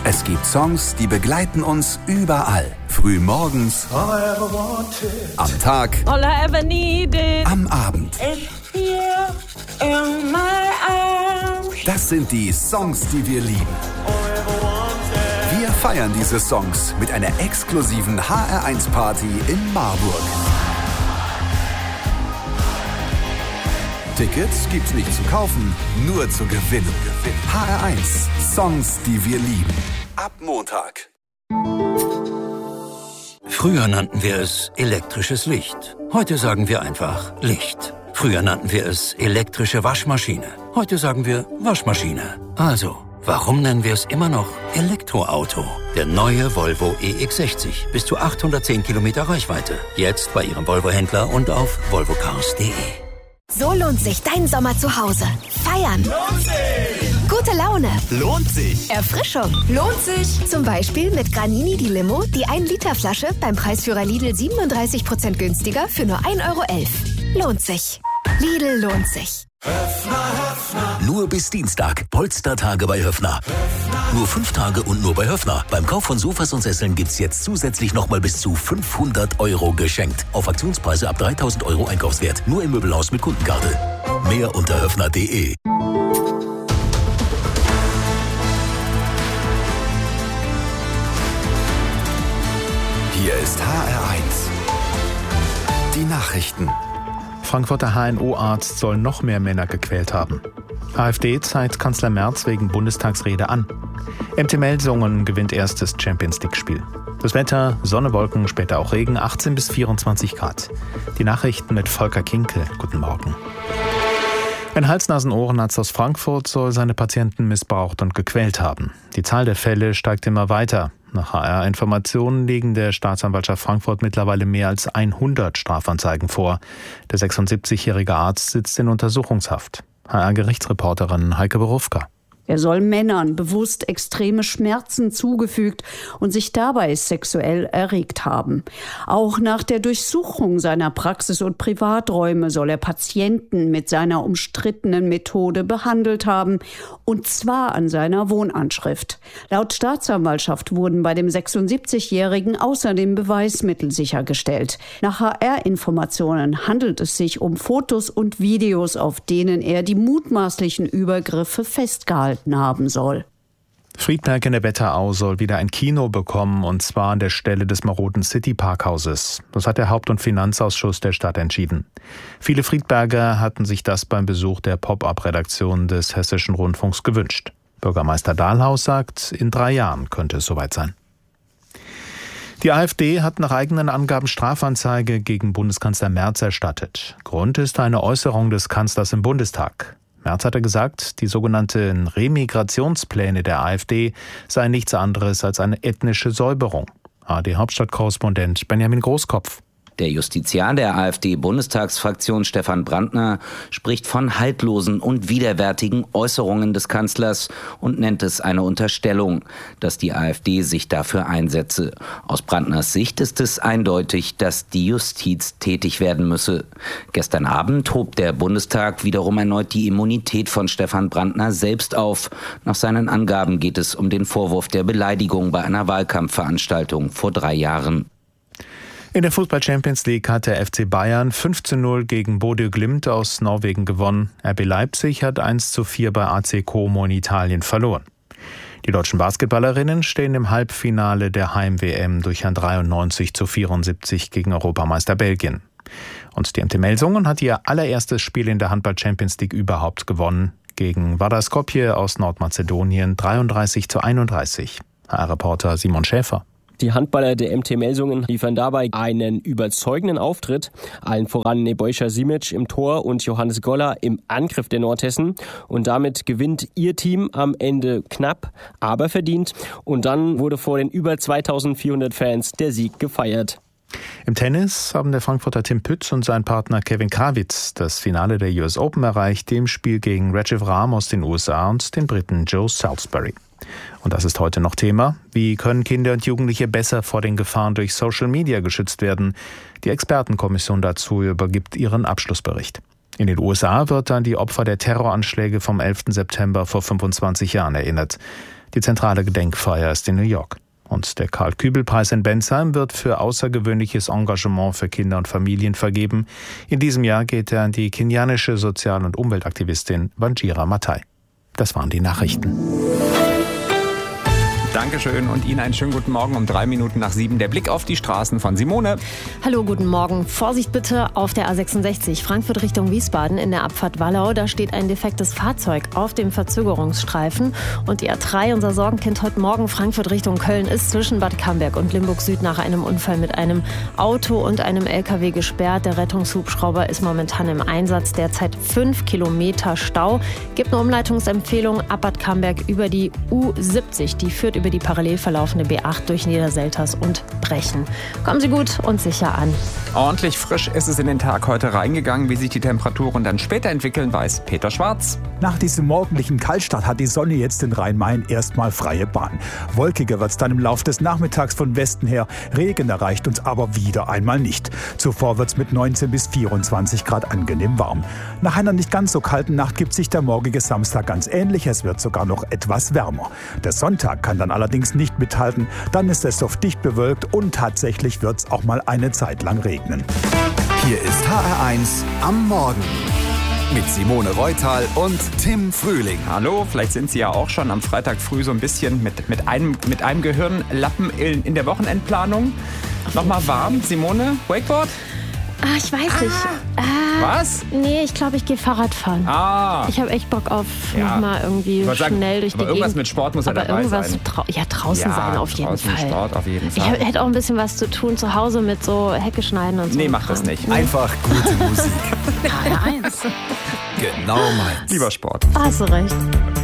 Es gibt Songs, die begleiten uns überall. Früh morgens, am Tag, All I ever needed, am Abend. is here in my arms. Das sind die Songs, die wir lieben. Wir feiern diese Songs mit einer exklusiven HR1-Party in Marburg. Tickets gibt's nicht zu kaufen, nur zu gewinnen. HR1, Songs, die wir lieben. Ab Montag. Früher nannten wir es elektrisches Licht. Heute sagen wir einfach Licht. Früher nannten wir es elektrische Waschmaschine. Heute sagen wir Waschmaschine. Also, warum nennen wir es immer noch Elektroauto? Der neue Volvo EX60. Bis zu 810 Kilometer Reichweite. Jetzt bei Ihrem Volvo-Händler und auf volvocars.de. So lohnt sich dein Sommer zu Hause. Feiern. Lohnt sich! Gute Laune. Lohnt sich! Erfrischung. Lohnt sich! Zum Beispiel mit Granini die Limo, die 1-Liter-Flasche beim Preisführer Lidl 37% günstiger für nur 1,11 €. Lohnt sich. Lidl lohnt sich. Nur bis Dienstag. Polstertage bei Höffner. Nur 5 Tage und nur bei Höffner. Beim Kauf von Sofas und Sesseln gibt's jetzt zusätzlich nochmal bis zu 500 € geschenkt. Auf Aktionspreise ab 3.000 € Einkaufswert. Nur im Möbelhaus mit Kundenkarte. Mehr unter höffner.de. Hier ist HR1. Die Nachrichten. Frankfurter HNO-Arzt soll noch mehr Männer gequält haben. AfD zeigt Kanzler Merz wegen Bundestagsrede an. MT Melsungen gewinnt erstes Champions-League-Spiel. Das Wetter, Sonne, Wolken, später auch Regen, 18 bis 24 Grad. Die Nachrichten mit Volker Kinkel. Guten Morgen. Ein Hals-Nasen-Ohrenarzt aus Frankfurt soll seine Patienten missbraucht und gequält haben. Die Zahl der Fälle steigt immer weiter. Nach HR-Informationen liegen der Staatsanwaltschaft Frankfurt mittlerweile mehr als 100 Strafanzeigen vor. Der 76-jährige Arzt sitzt in Untersuchungshaft. HR-Gerichtsreporterin Heike Borufka. Er soll Männern bewusst extreme Schmerzen zugefügt und sich dabei sexuell erregt haben. Auch nach der Durchsuchung seiner Praxis und Privaträume soll er Patienten mit seiner umstrittenen Methode behandelt haben, und zwar an seiner Wohnanschrift. Laut Staatsanwaltschaft wurden bei dem 76-Jährigen außerdem Beweismittel sichergestellt. Nach HR-Informationen handelt es sich um Fotos und Videos, auf denen er die mutmaßlichen Übergriffe festgehalten haben soll. Friedberg in der Wetterau soll wieder ein Kino bekommen, und zwar an der Stelle des maroden City-Parkhauses. Das hat der Haupt- und Finanzausschuss der Stadt entschieden. Viele Friedberger hatten sich das beim Besuch der Pop-up-Redaktion des Hessischen Rundfunks gewünscht. Bürgermeister Dahlhaus sagt, in 3 Jahren könnte es soweit sein. Die AfD hat nach eigenen Angaben Strafanzeige gegen Bundeskanzler Merz erstattet. Grund ist eine Äußerung des Kanzlers im Bundestag. Merz hatte gesagt, die sogenannten Remigrationspläne der AfD seien nichts anderes als eine ethnische Säuberung. ARD-Hauptstadtkorrespondent Benjamin Großkopf. Der Justiziar der AfD-Bundestagsfraktion Stefan Brandner spricht von haltlosen und widerwärtigen Äußerungen des Kanzlers und nennt es eine Unterstellung, dass die AfD sich dafür einsetze. Aus Brandners Sicht ist es eindeutig, dass die Justiz tätig werden müsse. Gestern Abend hob der Bundestag wiederum erneut die Immunität von Stefan Brandner selbst auf. Nach seinen Angaben geht es um den Vorwurf der Beleidigung bei einer Wahlkampfveranstaltung vor 3 Jahren. In der Fußball-Champions League hat der FC Bayern 5:0 gegen Bodø Glimt aus Norwegen gewonnen. RB Leipzig hat 1:4 bei AC Como in Italien verloren. Die deutschen Basketballerinnen stehen im Halbfinale der Heim-WM durch ein 93:74 gegen Europameister Belgien. Und die MT Melsungen hat ihr allererstes Spiel in der Handball-Champions League überhaupt gewonnen. Gegen Vardar Skopje aus Nordmazedonien 33:31. HR-Reporter Simon Schäfer. Die Handballer der MT Melsungen liefern dabei einen überzeugenden Auftritt. Allen voran Nebojša Simic im Tor und Johannes Goller im Angriff der Nordhessen. Und damit gewinnt ihr Team am Ende knapp, aber verdient. Und dann wurde vor den über 2400 Fans der Sieg gefeiert. Im Tennis haben der Frankfurter Tim Pütz und sein Partner Kevin Krawitz das Finale der US Open erreicht, im Spiel gegen Recep Rahm aus den USA und den Briten Joe Salisbury. Und das ist heute noch Thema. Wie können Kinder und Jugendliche besser vor den Gefahren durch Social Media geschützt werden? Die Expertenkommission dazu übergibt ihren Abschlussbericht. In den USA wird an die Opfer der Terroranschläge vom 11. September vor 25 Jahren erinnert. Die zentrale Gedenkfeier ist in New York. Und der Karl-Kübel-Preis in Bensheim wird für außergewöhnliches Engagement für Kinder und Familien vergeben. In diesem Jahr geht er an die kenianische Sozial- und Umweltaktivistin Wanjira Maathai. Das waren die Nachrichten. Dankeschön und Ihnen einen schönen guten Morgen um 7:03. Der Blick auf die Straßen von Simone. Hallo, guten Morgen. Vorsicht bitte auf der A66 Frankfurt Richtung Wiesbaden in der Abfahrt Wallau. Da steht ein defektes Fahrzeug auf dem Verzögerungsstreifen. Und die A3, unser Sorgenkind heute Morgen, Frankfurt Richtung Köln, ist zwischen Bad Camberg und Limburg Süd nach einem Unfall mit einem Auto und einem LKW gesperrt. Der Rettungshubschrauber ist momentan im Einsatz. Derzeit 5 Kilometer Stau. Gibt eine Umleitungsempfehlung ab Bad Camberg über die U70. Die führt über die parallel verlaufende B8 durch Niederselters und Brechen. Kommen Sie gut und sicher an. Ordentlich frisch ist es in den Tag heute reingegangen. Wie sich die Temperaturen dann später entwickeln, weiß Peter Schwarz. Nach diesem morgendlichen Kaltstart hat die Sonne jetzt in Rhein-Main erstmal freie Bahn. Wolkiger wird es dann im Laufe des Nachmittags von Westen her. Regen erreicht uns aber wieder einmal nicht. Zuvor wird es mit 19 bis 24 Grad angenehm warm. Nach einer nicht ganz so kalten Nacht gibt sich der morgige Samstag ganz ähnlich. Es wird sogar noch etwas wärmer. Der Sonntag kann dann allerdings nicht mithalten. Dann ist es oft dicht bewölkt und tatsächlich wird es auch mal eine Zeit lang regnen. Hier ist HR1 am Morgen. Mit Simone Reutal und Tim Frühling. Hallo, vielleicht sind Sie ja auch schon am Freitag früh so ein bisschen mit einem Gehirnlappen in der Wochenendplanung. Nochmal warm. Simone, Wakeboard? Ich weiß nicht. Was? Nee, ich glaube, ich gehe Fahrrad fahren. Ich habe echt Bock auf nochmal irgendwie schnell durch die Gegend. Irgendwas mit Sport muss ja dabei sein. Draußen sein auf jeden Fall. Sport auf jeden Fall. Ich hätte auch ein bisschen was zu tun zu Hause mit so Hecke schneiden und so. Nee, mach das nicht. Einfach gute Musik. HR1. Genau meins. Lieber Sport. Hast du recht.